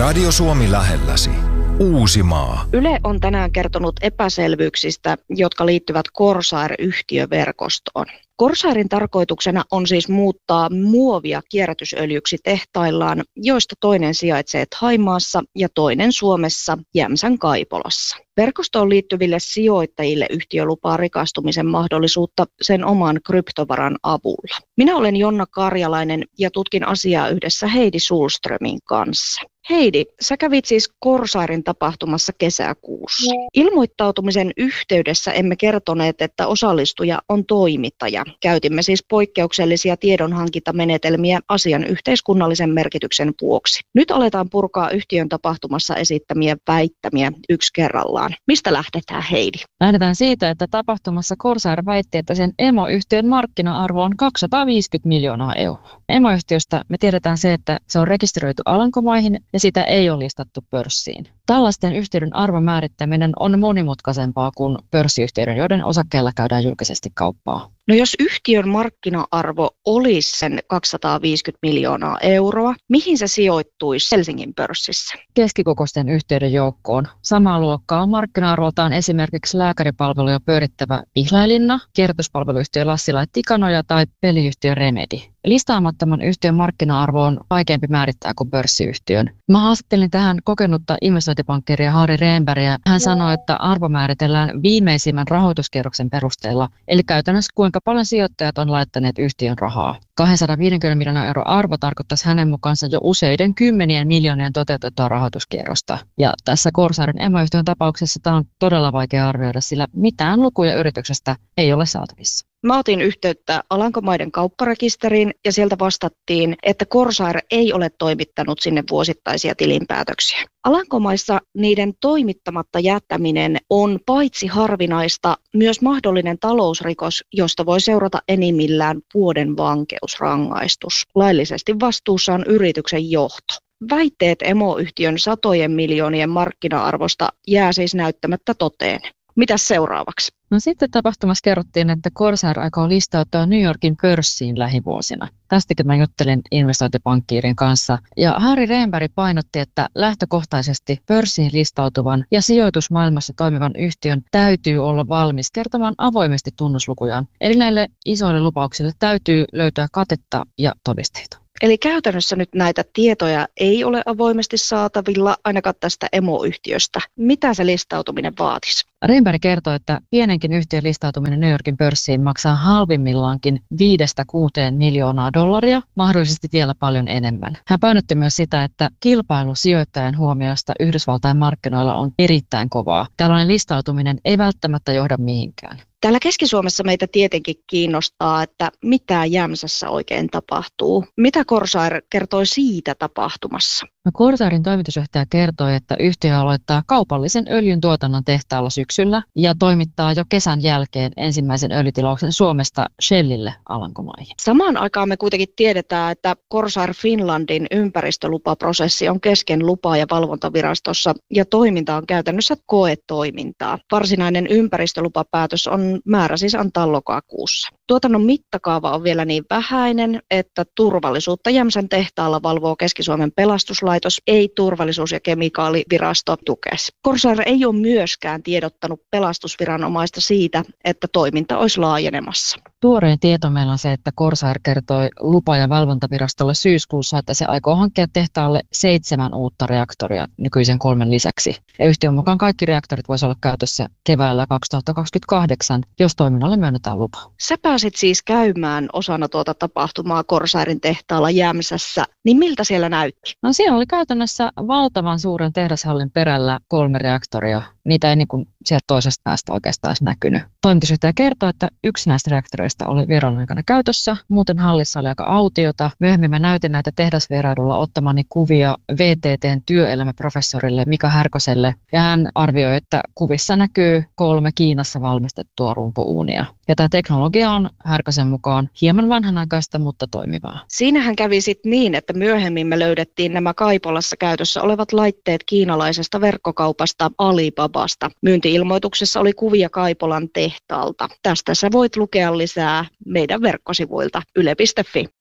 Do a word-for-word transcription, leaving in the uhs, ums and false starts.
Radio Suomi lähelläsi. Uusimaa. Yle on tänään kertonut epäselvyyksistä, jotka liittyvät Corsair-yhtiöverkostoon. Corsairin tarkoituksena on siis muuttaa muovia kierrätysöljyksi tehtaillaan, joista toinen sijaitsee Thaimaassa ja toinen Suomessa Jämsän Kaipolassa. Verkostoon liittyville sijoittajille yhtiö lupaa rikastumisen mahdollisuutta sen oman kryptovaran avulla. Minä olen Jonna Karjalainen ja tutkin asiaa yhdessä Heidi Sulströmin kanssa. Heidi, sä kävit siis Corsairin tapahtumassa kesäkuussa. Ilmoittautumisen yhteydessä emme kertoneet, että osallistuja on toimittaja. Käytimme siis poikkeuksellisia tiedonhankintamenetelmiä asian yhteiskunnallisen merkityksen vuoksi. Nyt aletaan purkaa yhtiön tapahtumassa esittämiä väittämiä yksi kerrallaan. Mistä lähdetään, Heidi? Lähdetään siitä, että tapahtumassa Corsair väitti, että sen emoyhtiön markkina-arvo on kaksisataaviisikymmentä miljoonaa euroa. Emoyhtiöstä me tiedetään se, että se on rekisteröity Alankomaihin ja sitä ei ole listattu pörssiin. Tällaisten yhtiöiden arvon määrittäminen on monimutkaisempaa kuin pörssiyhtiöiden, joiden osakkeilla käydään julkisesti kauppaa. No jos yhtiön markkina-arvo olisi sen kaksisataaviisikymmentä miljoonaa euroa, mihin se sijoittuisi Helsingin pörssissä? Keskikokoisten yhtiöiden joukkoon. Samaa luokkaa on markkina-arvoltaan esimerkiksi lääkäripalveluja pyörittävä Pihlailinna, kierrätyspalveluyhtiö Lassila ja Tikanoja tai peliyhtiö Remedy. Listaamattoman yhtiön markkina-arvo on vaikeampi määrittää kuin pörssiyhtiön. Mä haastattelin tähän kokenutta investointipankkiria Harri Rehnbergia. Hän sanoi, että arvo määritellään viimeisimmän rahoituskierroksen perusteella, eli käytännössä kuinka paljon sijoittajat on laittaneet yhtiön rahaa. kaksisataaviisikymmentä miljoonaa euroa arvo tarkoittaisi hänen mukaansa jo useiden kymmenien miljoonien toteutettua rahoituskierrosta. Ja tässä Corsairin emoyhtiön tapauksessa tämä on todella vaikea arvioida, sillä mitään lukuja yrityksestä ei ole saatavissa. Mä otin yhteyttä Alankomaiden kaupparekisteriin ja sieltä vastattiin, että Corsair ei ole toimittanut sinne vuosittaisia tilinpäätöksiä. Alankomaissa niiden toimittamatta jättäminen on paitsi harvinaista, myös mahdollinen talousrikos, josta voi seurata enimmillään vuoden vankeusrangaistus. Laillisesti vastuussa on yrityksen johto. Väitteet emoyhtiön satojen miljoonien markkina-arvosta jää siis näyttämättä toteen. Mitäs seuraavaksi? No sitten tapahtumassa kerrottiin, että Corsair aikoo listautua New Yorkin pörssiin lähivuosina. Tästäkin mä juttelin investointipankkiirin kanssa. Ja Harri Rehnberg painotti, että lähtökohtaisesti pörssiin listautuvan ja sijoitusmaailmassa toimivan yhtiön täytyy olla valmis kertomaan avoimesti tunnuslukujaan. Eli näille isoille lupauksille täytyy löytää katetta ja todisteita. Eli käytännössä nyt näitä tietoja ei ole avoimesti saatavilla ainakaan tästä emoyhtiöstä. Mitä se listautuminen vaatisi? Rehnberg kertoi, että pienenkin yhtiön listautuminen New Yorkin pörssiin maksaa halvimmillaankin viidestä kuuteen miljoonaa dollaria, mahdollisesti vielä paljon enemmän. Hän painotti myös sitä, että kilpailu sijoittajan huomioista Yhdysvaltain markkinoilla on erittäin kovaa. Tällainen listautuminen ei välttämättä johda mihinkään. Täällä Keski-Suomessa meitä tietenkin kiinnostaa, että mitä Jämsässä oikein tapahtuu. Mitä Corsair kertoi siitä tapahtumassa? No Corsairin toimitusjohtaja kertoi, että yhtiö aloittaa kaupallisen öljyn tuotannon tehtaalla syksyllä ja toimittaa jo kesän jälkeen ensimmäisen öljytilauksen Suomesta Shellille Alankomaihin. Samaan aikaan me kuitenkin tiedetään, että Corsair Finlandin ympäristölupaprosessi on kesken lupa- ja valvontavirastossa ja toiminta on käytännössä koetoimintaa. Varsinainen ympäristölupapäätös on määrä siis antaa lokakuussa. Tuotannon mittakaava on vielä niin vähäinen, että turvallisuutta Jämsän tehtaalla valvoo Keski-Suomen pelastuslaitos, ei turvallisuus- ja kemikaalivirasto Tukes. Corsair ei ole myöskään tiedottanut pelastusviranomaista siitä, että toiminta olisi laajenemassa. Tuoreen tieto meillä on se, että Corsair kertoi lupa- ja valvontavirastolle syyskuussa, että se aikoo hankkia tehtaalle seitsemän uutta reaktoria nykyisen kolmen lisäksi. Ja yhtiön mukaan kaikki reaktorit voisivat olla käytössä keväällä kaksituhattakaksikymmentäkahdeksan, jos toiminnalle myönnetään lupa. Sä pääsit siis käymään osana tuota tapahtumaa Corsairin tehtaalla Jämsässä, niin miltä siellä näytti? No siellä oli käytännössä valtavan suuren tehdashallin perällä kolme reaktoria. Niitä ei niin kuin sieltä toisesta päästä oikeastaan näkynyt. Toimitusjohtaja kertoi, että yksi näistä reaktoreista oli vierailun aikana käytössä, muuten hallissa oli aika autiota. Myöhemmin mä näytin näitä tehdasvierailulla ottamani kuvia V T T:n työelämäprofessorille Mika Härköselle, ja hän arvioi, että kuvissa näkyy kolme Kiinassa valmistettua rumpuuunia. Ja tämä teknologia on Härkösen mukaan hieman vanhanaikaista, mutta toimivaa. Siinähän kävi sitten niin, että myöhemmin me löydettiin nämä Kaipolassa käytössä olevat laitteet kiinalaisesta verkkokaupasta Alibabasta. Myynti-ilmoituksessa oli kuvia Kaipolan tehtaalta. Tästä sä voit lukea lisää meidän verkkosivuilta yle piste fi.